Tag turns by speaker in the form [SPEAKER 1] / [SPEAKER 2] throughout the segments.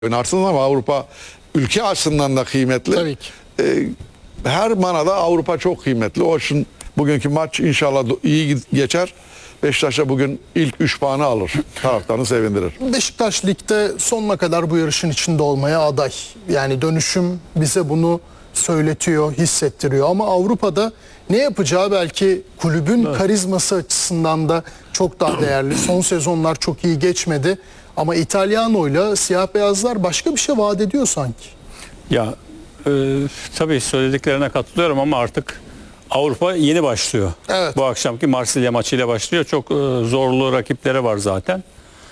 [SPEAKER 1] oynarsınız ama Avrupa ülke açısından da kıymetli.
[SPEAKER 2] Tabii ki.
[SPEAKER 1] Her manada Avrupa çok kıymetli. O için bugünkü maç inşallah iyi geçer. Beşiktaş'a bugün ilk 3 puanı alır. Taraftarını sevindirir.
[SPEAKER 2] Beşiktaş ligde sonuna kadar bu yarışın içinde olmaya aday. Yani dönüşüm bize bunu söyletiyor, hissettiriyor. Ama Avrupa'da ne yapacağı belki kulübün karizması açısından da çok daha değerli. Son sezonlar çok iyi geçmedi. Ama İtalyano'yla siyah beyazlar başka bir şey vaat ediyor sanki.
[SPEAKER 3] Ya tabii söylediklerine katılıyorum ama artık Avrupa yeni başlıyor.
[SPEAKER 2] Evet.
[SPEAKER 3] Bu akşamki Marsilya maçıyla başlıyor. Çok zorlu rakipleri var zaten.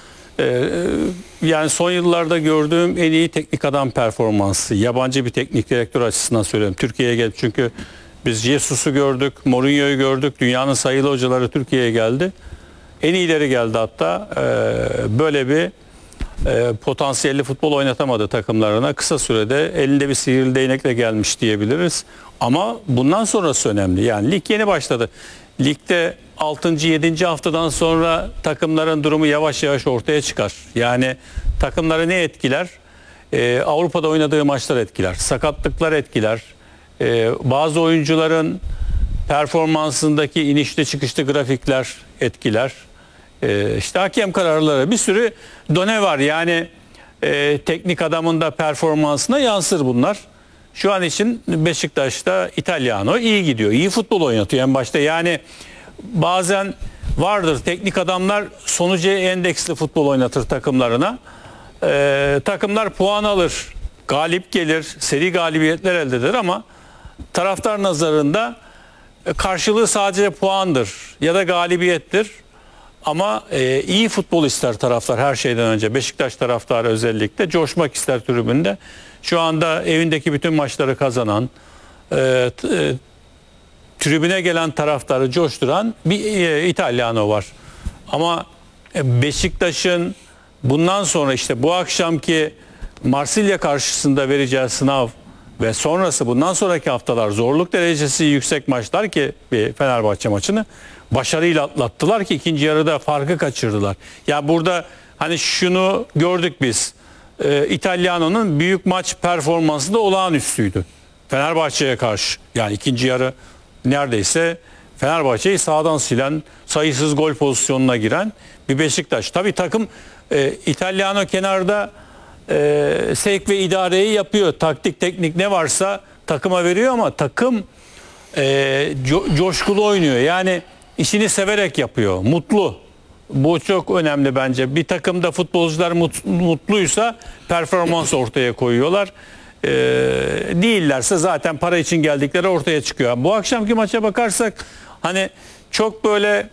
[SPEAKER 3] Yani son yıllarda gördüğüm en iyi teknik adam performansı. Yabancı bir teknik direktör açısından söylüyorum. Türkiye'ye geldi çünkü biz Jesus'u gördük, Mourinho'yu gördük. Dünyanın sayılı hocaları Türkiye'ye geldi. En iyileri geldi hatta. Böyle bir potansiyelli futbol oynatamadı takımlarına. Kısa sürede elinde bir sihirli değnekle gelmiş diyebiliriz. Ama bundan sonrası önemli. Yani lig yeni başladı. Ligde 6. 7. haftadan sonra takımların durumu yavaş yavaş ortaya çıkar. Yani takımları ne etkiler? Avrupa'da oynadığı maçlar etkiler. Sakatlıklar etkiler. Bazı oyuncuların performansındaki inişli çıkışlı grafikler etkiler. İşte hakem kararları, bir sürü done var. Yani teknik adamın da performansına yansır bunlar. Şu an için Beşiktaş'ta İtalyano iyi gidiyor. İyi futbol oynatıyor en başta. Yani bazen vardır teknik adamlar sonuca endeksli futbol oynatır takımlarına. Takımlar puan alır, galip gelir, seri galibiyetler elde eder ama taraftar nazarında karşılığı sadece puandır ya da galibiyettir. Ama iyi futbol ister taraftar her şeyden önce. Beşiktaş taraftarı özellikle coşmak ister tribünde. Şu anda evindeki bütün maçları kazanan, tribüne gelen taraftarı coşturan bir İtalyano var. Ama Beşiktaş'ın bundan sonra işte bu akşamki Marsilya karşısında vereceği sınav ve sonrası bundan sonraki haftalar zorluk derecesi yüksek maçlar ki bir Fenerbahçe maçını başarıyla atlattılar ki ikinci yarıda farkı kaçırdılar. Ya burada hani şunu gördük biz. İtalyano'nun büyük maç performansı da olağanüstüydü. Fenerbahçe'ye karşı. Yani ikinci yarı neredeyse Fenerbahçe'yi sağdan silen, sayısız gol pozisyonuna giren bir Beşiktaş. Tabii takım İtalyano kenarda sevk ve idareyi yapıyor. Taktik, teknik ne varsa takıma veriyor ama takım coşkulu oynuyor. Yani işini severek yapıyor. Mutlu. Bu çok önemli bence. Bir takımda futbolcular mutluysa performans ortaya koyuyorlar. Değillerse zaten para için geldikleri ortaya çıkıyor. Bu akşamki maça bakarsak hani çok böyle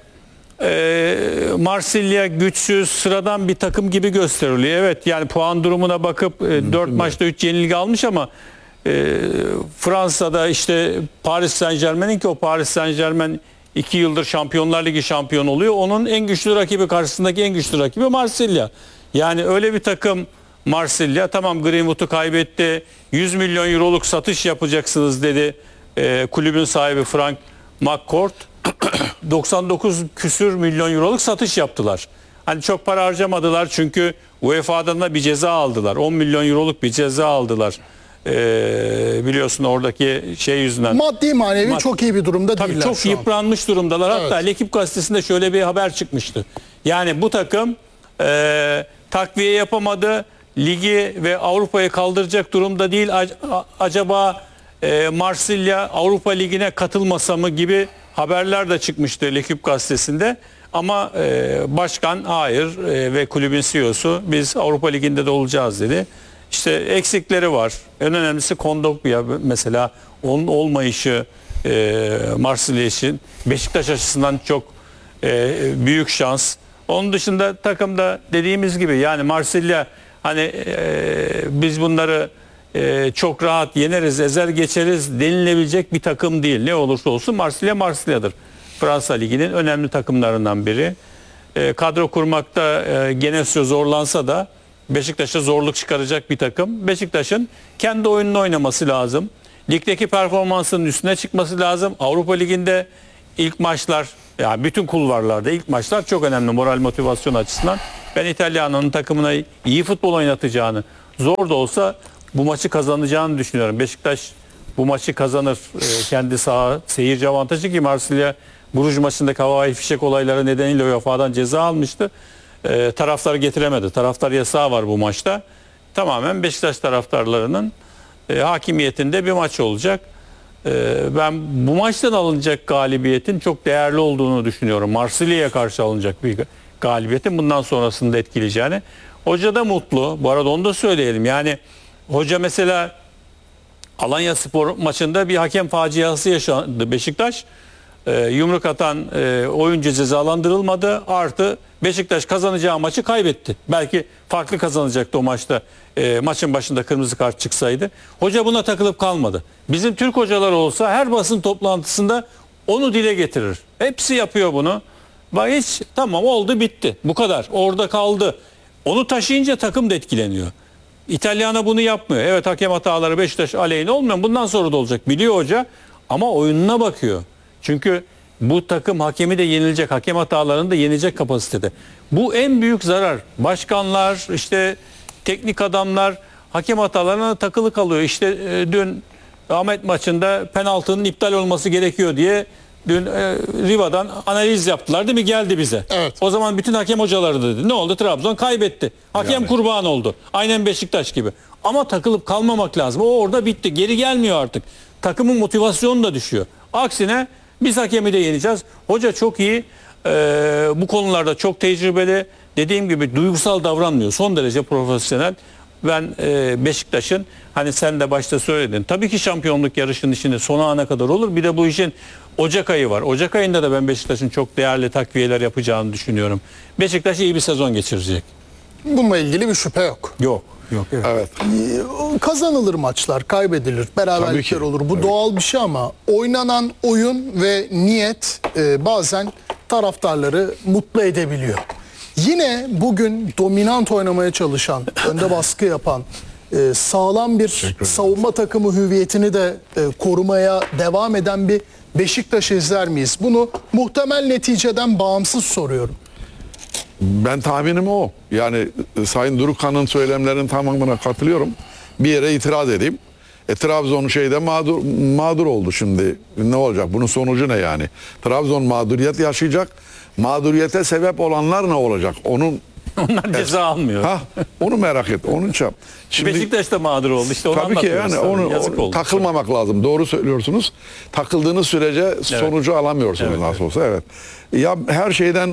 [SPEAKER 3] Marsilya güçsüz, sıradan bir takım gibi gösteriliyor. Evet yani puan durumuna bakıp 4 maçta 3 yenilgi almış ama Fransa'da işte Paris Saint-Germain'in ki o Paris Saint-Germain 2 yıldır Şampiyonlar Ligi şampiyon oluyor. Onun en güçlü rakibi, karşısındaki en güçlü rakibi Marsilya. Yani öyle bir takım Marsilya. Tamam Greenwood'u kaybetti. 100 milyon euroluk satış yapacaksınız dedi kulübün sahibi Frank McCourt. 99 küsür milyon euroluk satış yaptılar. Hani çok para harcamadılar çünkü UEFA'dan da bir ceza aldılar. 10 milyon euroluk bir ceza aldılar. Biliyorsun oradaki şey yüzünden.
[SPEAKER 2] Maddi manevi çok iyi bir durumda
[SPEAKER 3] tabii
[SPEAKER 2] değiller
[SPEAKER 3] çok
[SPEAKER 2] şu an.
[SPEAKER 3] yıpranmış durumdalar.
[SPEAKER 2] Evet.
[SPEAKER 3] Hatta L'Equipe gazetesinde şöyle bir haber çıkmıştı. Yani bu takım takviye yapamadı. Ligi ve Avrupa'yı kaldıracak durumda değil. Acaba Marsilya Avrupa Ligi'ne katılmasa mı gibi haberler de çıkmıştı L'Equipe gazetesinde. Ama başkan hayır ve kulübün CEO'su biz Avrupa Ligi'nde de olacağız dedi. İşte eksikleri var. En önemlisi Kondogbia mesela onun olmayışı Marsilya için Beşiktaş açısından çok büyük şans. Onun dışında takımda dediğimiz gibi yani Marsilya hani biz bunları çok rahat yeneriz, ezer geçeriz denilebilecek bir takım değil. Ne olursa olsun Marsilya Marsilya'dır. Fransa Ligi'nin önemli takımlarından biri. Kadro kurmakta Genesio zorlansa da Beşiktaş'a zorluk çıkaracak bir takım. Beşiktaş'ın kendi oyununu oynaması lazım. Ligdeki performansının üstüne çıkması lazım. Avrupa Ligi'nde ilk maçlar, yani bütün kulvarlarda ilk maçlar çok önemli moral motivasyon açısından. Ben İtalyano'nun takımına iyi futbol oynatacağını, zor da olsa bu maçı kazanacağını düşünüyorum. Beşiktaş bu maçı kazanır. Kendi saha seyirci avantajı ki Marsilya Bruges maçındaki havai fişek olayları nedeniyle UEFA'dan ceza almıştı. Taraftar getiremedi. Taraftar yasağı var bu maçta. Tamamen Beşiktaş taraftarlarının hakimiyetinde bir maç olacak. Ben bu maçtan alınacak galibiyetin çok değerli olduğunu düşünüyorum. Marsilya'ya karşı alınacak bir galibiyetin bundan sonrasında etkileyeceğini. Hoca da mutlu. Bu arada onu da söyleyelim. Yani hoca mesela Alanyaspor maçında bir hakem faciası yaşandı. Beşiktaş yumruk atan oyuncu cezalandırılmadı. Artı Beşiktaş kazanacağı maçı kaybetti. Belki farklı kazanacaktı o maçta. Maçın başında kırmızı kart çıksaydı. Hoca buna takılıp kalmadı. Bizim Türk hocalar olsa her basın toplantısında onu dile getirir. Hepsi yapıyor bunu. Bak hiç tamam oldu bitti. Bu kadar. Orada kaldı. Onu taşıyınca takım da etkileniyor. İtalyana bunu yapmıyor. Evet hakem hataları Beşiktaş aleyhine olmuyor. Bundan sonra da olacak. Biliyor hoca ama oyununa bakıyor. Çünkü bu takım hakemi de yenilecek. Hakem hatalarını da yenecek kapasitede. Bu en büyük zarar. Başkanlar, işte teknik adamlar hakem hatalarına takılı kalıyor. İşte dün Ahmet maçında penaltının iptal olması gerekiyor diye dün Riva'dan analiz yaptılar değil mi? Geldi bize.
[SPEAKER 2] Evet.
[SPEAKER 3] O zaman bütün hakem hocaları da dedi. Ne oldu? Trabzon kaybetti. Hakem kurban oldu. Aynen Beşiktaş gibi. Ama takılıp kalmamak lazım. O orada bitti. Geri gelmiyor artık. Takımın motivasyonu da düşüyor. Aksine biz hakemi de yeneceğiz. Hoca çok iyi. Bu konularda çok tecrübeli. Dediğim gibi duygusal davranmıyor. Son derece profesyonel. Ben Beşiktaş'ın hani sen de başta söyledin. Tabii ki şampiyonluk yarışının içinde sona ana kadar olur. Bir de bu işin Ocak ayı var. Ocak ayında da ben Beşiktaş'ın çok değerli takviyeler yapacağını düşünüyorum. Beşiktaş iyi bir sezon geçirecek.
[SPEAKER 2] Bununla ilgili bir şüphe yok.
[SPEAKER 3] Yok. Evet.
[SPEAKER 1] Evet.
[SPEAKER 2] Kazanılır maçlar, kaybedilir, beraberlikler olur. Bu doğal bir şey ama oynanan oyun ve niyet bazen taraftarları mutlu edebiliyor. Yine bugün dominant oynamaya çalışan, önde baskı yapan, sağlam bir savunma takımı hüviyetini de korumaya devam eden bir Beşiktaş izler miyiz? Bunu muhtemel neticeden bağımsız soruyorum.
[SPEAKER 1] Ben tahminim o. Yani Sayın Durukan'ın söylemlerinin tamamına katılıyorum. Bir yere itiraz edeyim. Trabzon şeyde mağdur oldu şimdi. Ne olacak? Bunun sonucu ne yani? Trabzon mağduriyet yaşayacak. Mağduriyete sebep olanlar ne olacak?
[SPEAKER 3] Onlar ceza almıyor.
[SPEAKER 1] Onu merak et. Onun için. Şimdi,
[SPEAKER 3] Beşiktaş da mağdur oldu. İşte onu
[SPEAKER 1] tabii ki yani
[SPEAKER 3] Yazık oldu.
[SPEAKER 1] takılmamak lazım. Doğru söylüyorsunuz. Takıldığınız sürece sonucu alamıyorsunuz nasıl olsa. Evet. Ya her şeyden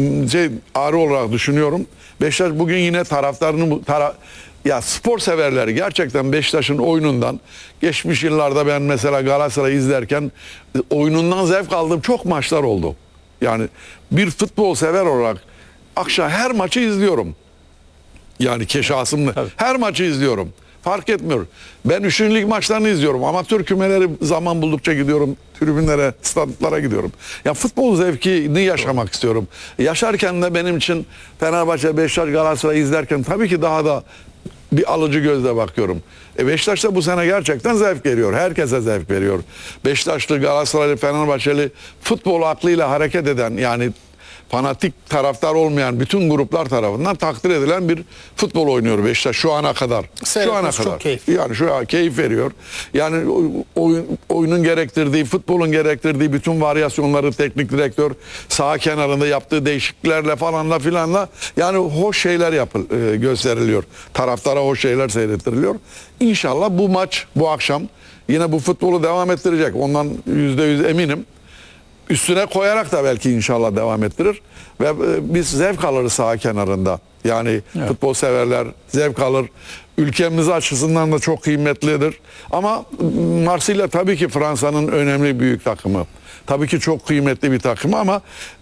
[SPEAKER 1] ağrı olarak düşünüyorum. Beşiktaş bugün yine taraftarını ya spor severleri gerçekten Beşiktaş'ın oyunundan geçmiş yıllarda ben mesela Galatasaray'ı izlerken oyunundan zevk aldığım çok maçlar oldu. Yani bir futbol sever olarak akşam her maçı izliyorum. Yani şahsımla her maçı izliyorum. Fark etmiyor. Ben 3. lig maçlarını izliyorum. Amatör kümeleri zaman buldukça gidiyorum. Tribünlere, statlara gidiyorum. Ya futbol zevkini yaşamak istiyorum. Yaşarken de benim için Fenerbahçe, Beşiktaş, Galatasaray izlerken tabii ki daha da bir alıcı gözle bakıyorum. Beşiktaş da bu sene gerçekten zevk veriyor. Herkese zevk veriyor. Beşiktaşlı, Galatasaraylı, Fenerbahçeli futbol aklıyla hareket eden yani fanatik taraftar olmayan bütün gruplar tarafından takdir edilen bir futbol oynuyor Beşiktaş şu ana kadar. Şu ana kadar. Yani şu an keyif veriyor. Yani oyunun gerektirdiği, futbolun gerektirdiği bütün varyasyonları teknik direktör saha kenarında yaptığı değişikliklerle falanla filanla yani hoş şeyler gösteriliyor. Taraftara hoş şeyler seyrettiriliyor. İnşallah bu maç bu akşam yine bu futbolu devam ettirecek. Ondan %100 eminim. Üstüne koyarak da belki inşallah devam ettirir ve biz zevk alırız saha kenarında. Yani futbol severler zevk alır. Ülkemiz açısından da çok kıymetlidir. Ama Marsilya tabii ki Fransa'nın önemli büyük takımı. Tabii ki çok kıymetli bir takım ama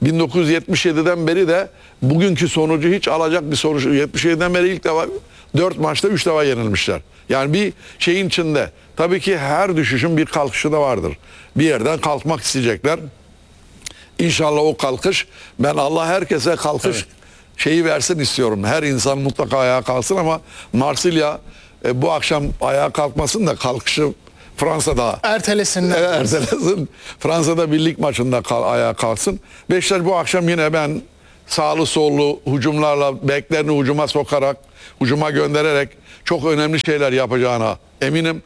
[SPEAKER 1] 1977'den beri de bugünkü sonucu hiç alacak bir sonuç. 77'den beri ilk defa 4 maçta 3 defa yenilmişler. Yani bir şeyin içinde tabii ki her düşüşün bir kalkışı da vardır. Bir yerden kalkmak isteyecekler. İnşallah o kalkış, ben Allah herkese kalkış şeyi versin istiyorum. Her insan mutlaka ayağa kalksın ama Marsilya bu akşam ayağa kalkmasın da kalkışı Fransa'da ertelesin. Fransa'da bir lig maçında ayağa kalksın. Beşiktaş bu akşam yine ben sağlı sollu hücumlarla beklerini hücuma sokarak, hücuma göndererek çok önemli şeyler yapacağına eminim.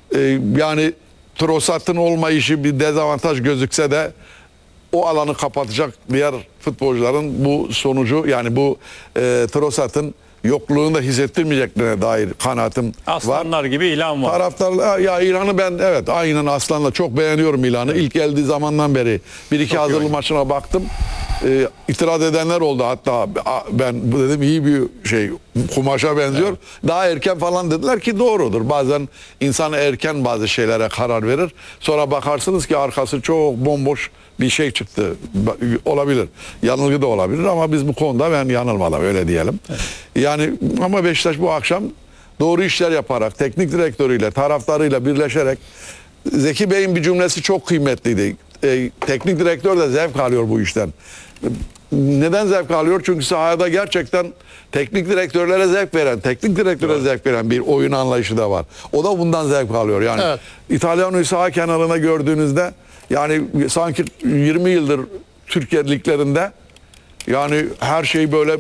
[SPEAKER 1] Yani Trossard'ın olmayışı bir dezavantaj gözükse de o alanı kapatacak diğer futbolcuların bu sonucu, yani bu Trossard'ın yokluğunu da hissettirmeyeceklerine dair kanaatim var.
[SPEAKER 3] Aslanlar gibi ilan var.
[SPEAKER 1] Taraftarlar ya İran'ı ben evet aynen Aslan'la çok beğeniyorum İran'ı. İlk geldiği zamandan beri bir iki hazırlık maçına baktım. İtiraz edenler oldu, hatta ben bu dedim iyi bir şey, kumaşa benziyor. Evet. Daha erken falan dediler ki doğrudur. Bazen insan erken bazı şeylere karar verir. Sonra bakarsınız ki arkası çok bomboş bir şey çıktı. Olabilir. Yanılgı da olabilir ama biz bu konuda ben yanılmadım, öyle diyelim. Evet. Yani ama Beşiktaş bu akşam doğru işler yaparak, teknik direktörüyle, taraftarıyla birleşerek, Zeki Bey'in bir cümlesi çok kıymetliydi. Teknik direktör de zevk alıyor bu işten. Neden zevk alıyor? Çünkü sahada gerçekten teknik direktörlere zevk veren, teknik direktöre zevk veren bir oyun anlayışı da var. O da bundan zevk alıyor. Yani evet. İtalyan'ı saha kenarına gördüğünüzde, yani sanki 20 yıldır Türkiye liglerinde yani her şey böyle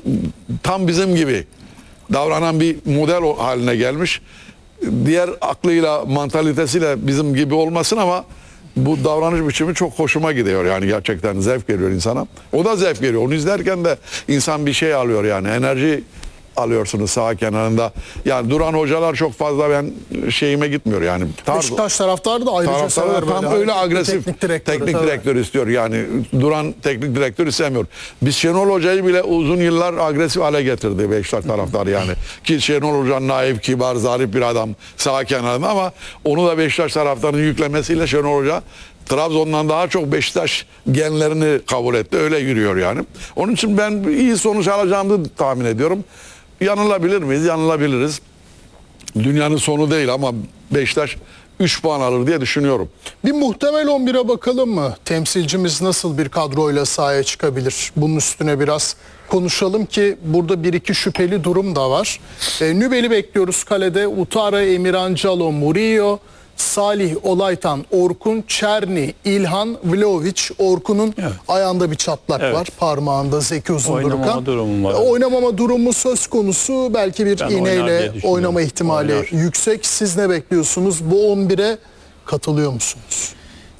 [SPEAKER 1] tam bizim gibi davranan bir model haline gelmiş. Diğer aklıyla, mantalitesiyle bizim gibi olmasın ama bu davranış biçimi çok hoşuma gidiyor, yani gerçekten zevk veriyor insana. O da zevk veriyor. Onu izlerken de insan bir şey alıyor, yani enerji alıyorsunuz saha kenarında. Yani duran hocalar çok fazla ben şeyime gitmiyor yani.
[SPEAKER 2] Beşiktaş taraftarı da ayrıca sever
[SPEAKER 1] tam
[SPEAKER 2] böyle
[SPEAKER 1] öyle agresif teknik direktör istiyor, yani duran teknik direktör istemiyor. Biz Şenol Hoca'yı bile uzun yıllar agresif hale getirdi Beşiktaş taraftarı yani. Ki Şenol Hoca naif, kibar, zarif bir adam saha kenarında, ama onu da Beşiktaş taraftarının yüklemesiyle Şenol Hoca Trabzon'dan daha çok Beşiktaş genlerini kabul etti. Öyle yürüyor yani. Onun için ben iyi sonuç alacağımı tahmin ediyorum. Yanılabilir miyiz? Yanılabiliriz. Dünyanın sonu değil ama Beşiktaş 3 puan alır diye düşünüyorum.
[SPEAKER 2] Bir muhtemel 11'e bakalım mı? Temsilcimiz nasıl bir kadroyla sahaya çıkabilir? Bunun üstüne biraz konuşalım ki burada bir iki şüpheli durum da var. Nübel'i bekliyoruz kalede. Utara, Emirhan Calo, Murillo, Salih, Olaytan, Orkun, Çerni, İlhan, Vlahovic. Orkun'un ayağında bir çatlak var. Parmağında Zeki Uzundurkan.
[SPEAKER 3] Oynamama durumu var.
[SPEAKER 2] Oynamama durumu söz konusu. Belki bir iğneyle oynama ihtimali yüksek. Siz ne bekliyorsunuz? Bu 11'e katılıyor musunuz?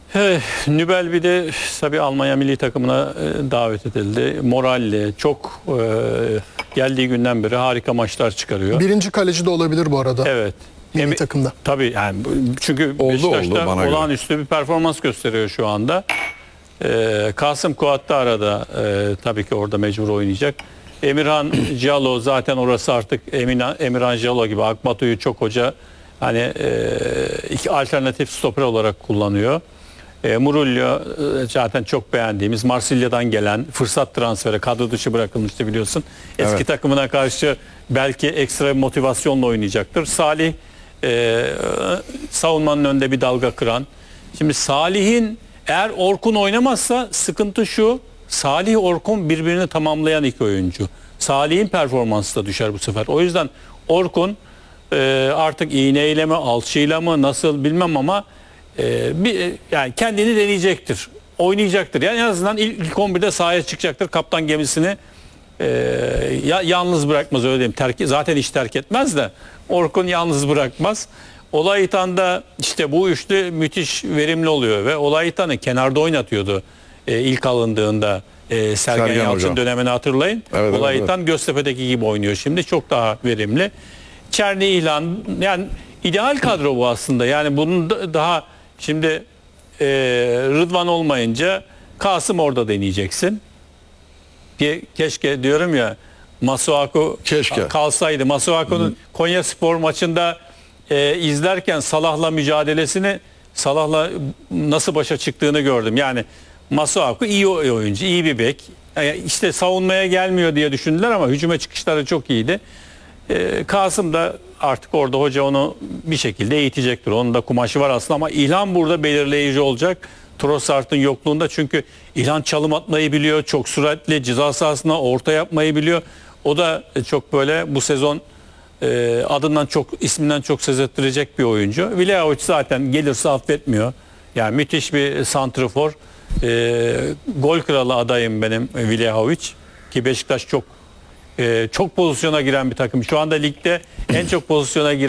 [SPEAKER 3] Nübel bir de tabii Almanya milli takımına davet edildi. Moralli, çok geldiği günden beri harika maçlar çıkarıyor.
[SPEAKER 2] Birinci kaleci de olabilir bu arada.
[SPEAKER 3] Evet.
[SPEAKER 2] Milli takımda.
[SPEAKER 3] Tabii yani çünkü Beşiktaş'ta olağanüstü bir performans gösteriyor şu anda. Kasım Kuat da arada tabii ki orada mecbur oynayacak. Emirhan Calo zaten orası artık Emirhan Calo gibi Akbatu'yu çok hoca hani iki alternatif stoper olarak kullanıyor. Murillo zaten çok beğendiğimiz, Marsilya'dan gelen, fırsat transferi, kadro dışı bırakılmıştı biliyorsun. Eski takımına karşı belki ekstra bir motivasyonla oynayacaktır. Salih savunmanın önünde bir dalga kıran. Şimdi Salih'in, eğer Orkun oynamazsa sıkıntı şu: Salih, Orkun birbirini tamamlayan iki oyuncu. Salih'in performansı da düşer bu sefer. O yüzden Orkun artık iğneyle mi, alçıyla mı, nasıl bilmem ama yani kendini deneyecektir. Oynayacaktır. Yani en azından ilk 11'de sahaya çıkacaktır. Kaptan gemisini yalnız bırakmaz, öyle diyeyim. Zaten hiç terk etmez de Orkun yalnız bırakmaz. Olaytan'da işte bu üçlü müthiş verimli oluyor ve Olaytan'ı kenarda oynatıyordu ilk alındığında Sergen Yalçın dönemini hatırlayın. Evet, Olaytan Göztepe'deki gibi oynuyor şimdi, çok daha verimli. Çerni, İlhan, yani ideal kadro bu aslında. Yani bunun daha şimdi Rıdvan olmayınca Kasım orada deneyeceksin. Keşke diyorum ya, Masuaku kalsaydı. Masuaku'nun Konyaspor maçında izlerken Salah'la mücadelesini, Salah'la nasıl başa çıktığını gördüm. Yani Masuaku iyi oyuncu, iyi bir bek. İşte savunmaya gelmiyor diye düşündüler ama hücuma çıkışları çok iyiydi. Kasım da artık orada hoca onu bir şekilde eğitecektir. Onun da kumaşı var aslında ama İlhan burada belirleyici olacak. Trossard'ın yokluğunda, çünkü İlhan çalım atmayı biliyor. Çok süratli, ceza sahasına orta yapmayı biliyor. O da çok böyle bu sezon adından çok, isminden çok söz ettirecek bir oyuncu. Vlahovic zaten gelirse affetmiyor. Yani müthiş bir santrafor. Gol kralı adayım benim Vlahovic. Ki Beşiktaş çok pozisyona giren bir takım. Şu anda ligde en çok pozisyona giren